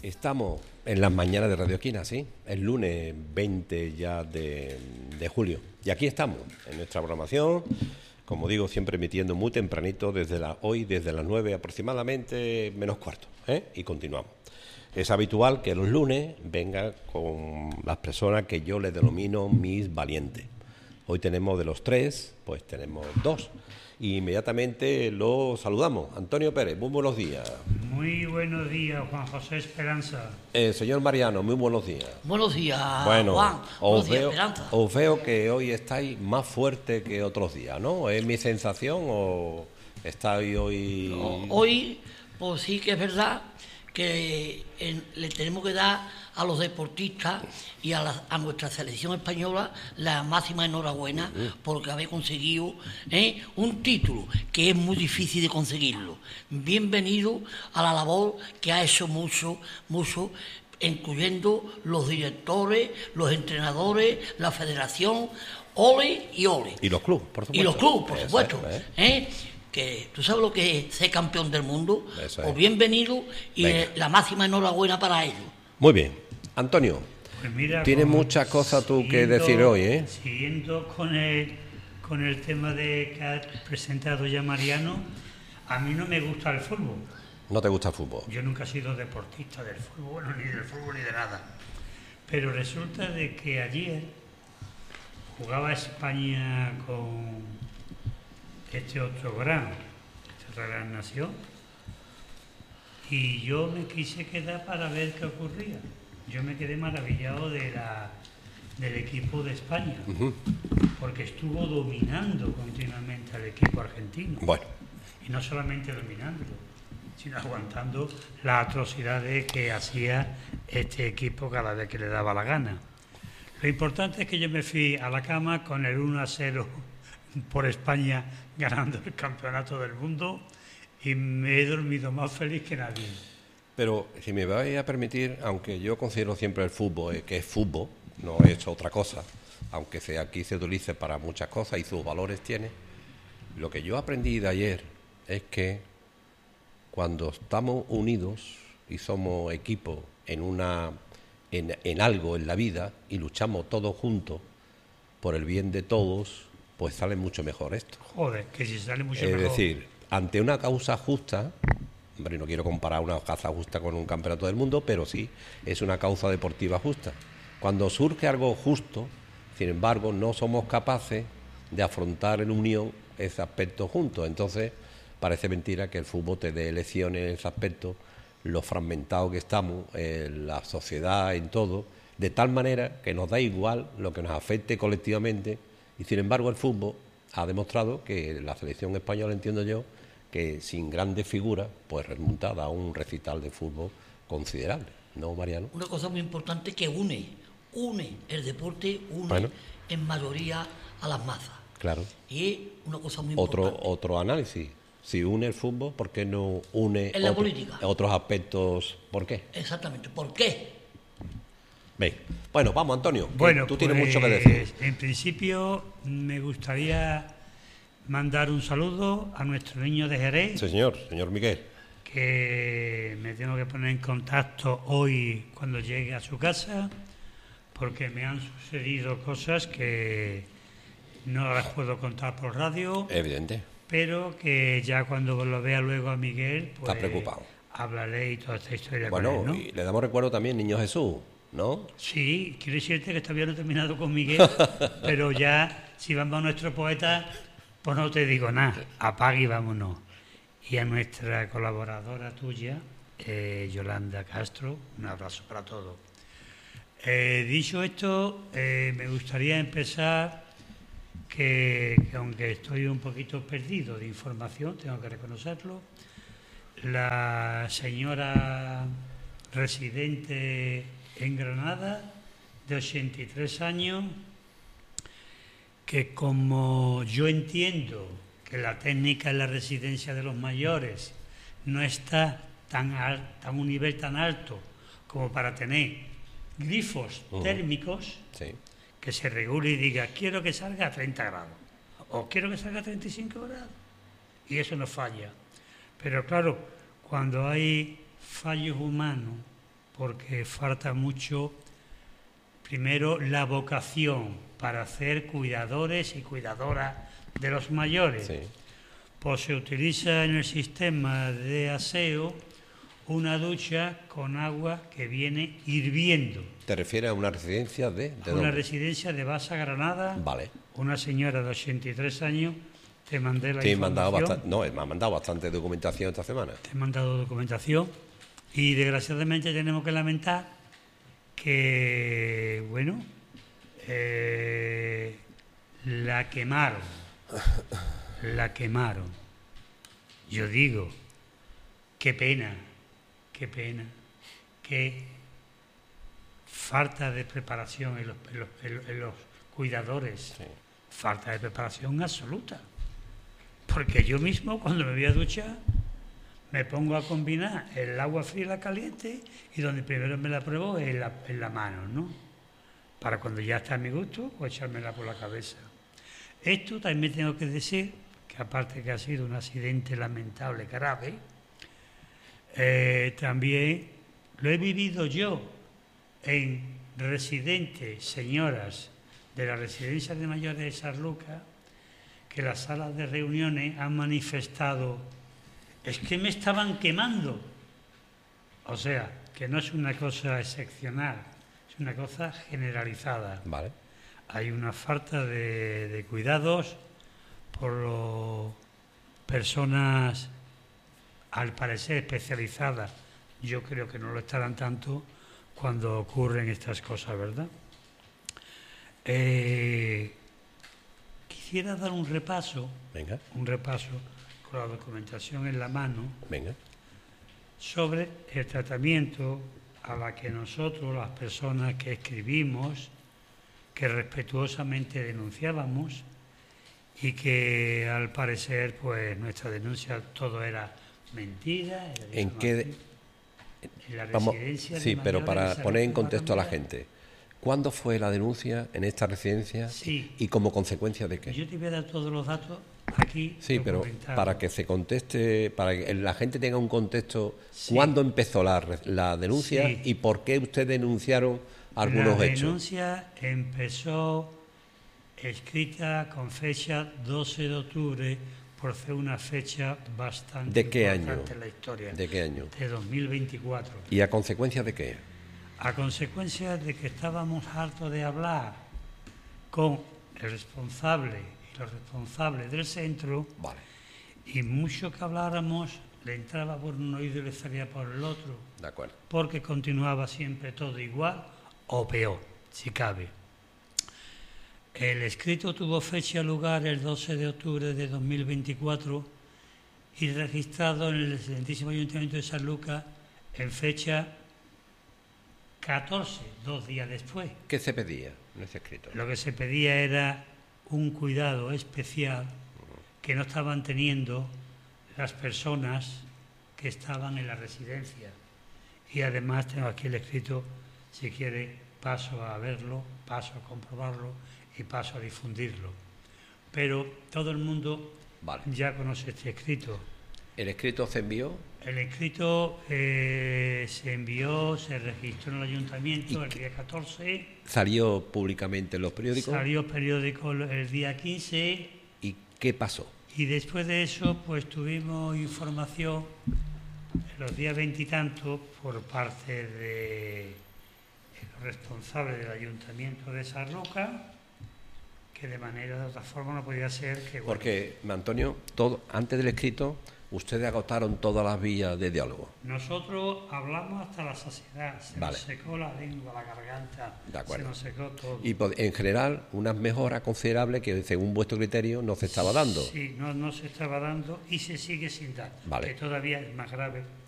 Estamos en las mañanas de Radio Esquina, ¿sí? El lunes 20 ya de julio. Y aquí estamos, en nuestra programación, como digo, siempre emitiendo muy tempranito, desde las 9 aproximadamente, menos cuarto, y continuamos. Es habitual que los lunes venga con las personas que yo les denomino mis valientes. Hoy tenemos de los tres, pues tenemos dos. Y inmediatamente lo saludamos. Antonio Pérez, muy buenos días. Muy buenos días, Juan José Esperanza. Señor Mariano, muy buenos días. Buenos días, bueno, Juan. Buenos días, Esperanza. Os veo que hoy estáis más fuerte que otros días, ¿no? ¿Es mi sensación o estáis hoy...? No, hoy, pues sí que es verdad que le tenemos que dar a los deportistas y a nuestra selección española la máxima enhorabuena porque habéis conseguido un título que es muy difícil de conseguirlo. Bienvenido a la labor que ha hecho mucho, incluyendo los directores, los entrenadores, la federación, ole y ole. Y los clubes, por supuesto. Y los clubes, por supuesto. Que tú sabes lo que es ser campeón del mundo. Pues bienvenido y la máxima enhorabuena para ellos. Muy bien. Antonio, pues mira, tienes muchas cosas tú que decir hoy, ¿eh? Siguiendo con el tema que ha presentado ya Mariano, a mí no me gusta el fútbol. ¿No te gusta el fútbol? Yo nunca he sido deportista del fútbol, ni del fútbol ni de nada. Pero resulta de que ayer jugaba España con esta otra gran nación, y yo me quise quedar para ver qué ocurría. Yo me quedé maravillado del equipo de España, porque estuvo dominando continuamente al equipo argentino. Bueno. Y no solamente dominándolo, sino aguantando las atrocidades que hacía este equipo cada vez que le daba la gana. Lo importante es que yo me fui a la cama con el 1-0 por España ganando el campeonato del mundo y me he dormido más feliz que nadie. Pero si me vais a permitir, aunque yo considero siempre el fútbol que es fútbol, no es otra cosa, aunque aquí se utilice para muchas cosas y sus valores tiene, lo que yo aprendí de ayer es que cuando estamos unidos y somos equipo en algo en la vida y luchamos todos juntos por el bien de todos, pues sale mucho mejor esto. Joder, que si sale mucho mejor. Es decir, ante una causa justa, hombre, no quiero comparar una causa justa con un campeonato del mundo, pero sí es una causa deportiva justa. Cuando surge algo justo, sin embargo, no somos capaces de afrontar en unión ese aspecto juntos. Entonces, parece mentira que el fútbol te dé lecciones en ese aspecto, lo fragmentado que estamos, en la sociedad, en todo, de tal manera que nos da igual lo que nos afecte colectivamente. Y sin embargo el fútbol ha demostrado que la selección española, entiendo yo, que sin grandes figuras, pues remontada a un recital de fútbol considerable, ¿no, Mariano? Una cosa muy importante que une el deporte, bueno, en mayoría a las masas. Claro. Y es una cosa muy importante. Otro análisis. Si une el fútbol, ¿por qué no une en la política? Otros aspectos? ¿Por qué? Exactamente, ¿por qué? Bien. Bueno, vamos, Antonio. Bueno, tú tienes mucho que decir. En principio, me gustaría mandar un saludo a nuestro niño de Jerez. Sí, señor Miguel. Que me tengo que poner en contacto hoy cuando llegue a su casa, porque me han sucedido cosas que no las puedo contar por radio. Evidente. Pero que ya cuando lo vea luego a Miguel, pues está preocupado. Hablaré y toda esta historia con él, ¿no? Y le damos recuerdo también, Niño Jesús, ¿no? Sí, quiero decirte que todavía no he terminado con Miguel, pero ya, si vamos a nuestro poeta, pues no te digo nada, apague y vámonos. Y a nuestra colaboradora tuya, Yolanda Castro, un abrazo para todos. Dicho esto, me gustaría empezar que aunque estoy un poquito perdido de información, tengo que reconocerlo, la señora residente en Granada, de 83 años, que como yo entiendo que la técnica en la residencia de los mayores no está a un nivel tan alto como para tener grifos térmicos, sí, que se regule y diga, quiero que salga a 30 grados, o quiero que salga a 35 grados, y eso no falla. Pero claro, cuando hay fallos humanos porque falta mucho, primero, la vocación para ser cuidadores y cuidadoras de los mayores. Sí. Pues se utiliza en el sistema de aseo una ducha con agua que viene hirviendo. ¿Te refieres a una residencia de Una dónde? residencia de Basa, Granada. Vale. Una señora de 83 años. Te mandé la Sí, me ha información. mandado bastante documentación esta semana. Te he mandado documentación. Y desgraciadamente tenemos que lamentar que, bueno, la quemaron. La quemaron. Yo digo, qué pena, qué falta de preparación en los cuidadores, Sí. falta de preparación absoluta. Porque yo mismo, cuando me voy a duchar, me pongo a combinar el agua fría y la caliente, y donde primero me la pruebo es en la mano, ¿no? Para cuando ya está a mi gusto, pues echármela por la cabeza. Esto también tengo que decir, que aparte que ha sido un accidente lamentable, grave, también lo he vivido yo en residentes, señoras de la residencia de mayores de Sanlúcar, que las salas de reuniones han manifestado, es que me estaban quemando. O sea, que no es una cosa excepcional, es una cosa generalizada. Vale. Hay una falta de cuidados por personas, al parecer, especializadas. Yo creo que no lo estarán tanto cuando ocurren estas cosas, ¿verdad? Quisiera dar un repaso Venga, con la documentación en la mano, venga. sobre el tratamiento a la que nosotros, las personas que escribimos, que respetuosamente denunciábamos, y que al parecer, pues nuestra denuncia todo era mentira. Era ¿En qué? en la Vamos, residencia sí, de pero mayores para de poner en Sanlúcar contexto a la Barrameda. gente, ¿cuándo fue la denuncia en esta residencia Sí. y como consecuencia de qué? Yo te voy a dar todos los datos aquí. Sí, pero documentados. para que se conteste, para que la gente tenga un contexto, Sí. ¿cuándo empezó la denuncia Sí. y por qué ustedes denunciaron algunos La hechos? denuncia empezó escrita con fecha 12 de octubre, por ser una fecha bastante ¿De qué año? importante en la historia. ¿De qué año? De 2024. ¿Y a consecuencia de qué? A consecuencia de que estábamos hartos de hablar con el responsable y los responsables del centro, Vale, y mucho que habláramos le entraba por un oído y le salía por el otro, de acuerdo. porque continuaba siempre todo igual o peor, si cabe. El escrito tuvo fecha lugar el 12 de octubre de 2024 y registrado en el excelentísimo Ayuntamiento de Sanlúcar en fecha 14, 2 días después. ¿Qué se pedía en ese escrito? Lo que se pedía era un cuidado especial que no estaban teniendo las personas que estaban en la residencia. Y además tengo aquí el escrito, si quiere paso a verlo, paso a comprobarlo y paso a difundirlo. Pero todo el mundo Vale. ya conoce este escrito. ¿El escrito se envió? El escrito se envió, se registró en el ayuntamiento el día 14, ¿Salió públicamente en los periódicos? salió periódico el día 15 ¿Y qué pasó? y después de eso pues tuvimos información en los días veintitantos por parte de los responsables del ayuntamiento de Sanlúcar, que de manera de otra forma no podía ser que... bueno, Porque, Antonio, antes del escrito, ustedes agotaron todas las vías de diálogo. nosotros hablamos hasta la saciedad, se Vale. nos secó la lengua, la garganta, De acuerdo. se nos secó todo. Y en general, unas mejoras considerables que, según vuestro criterio, no se estaba dando. Sí, no se estaba dando y se sigue sin dar, Vale. que todavía es más grave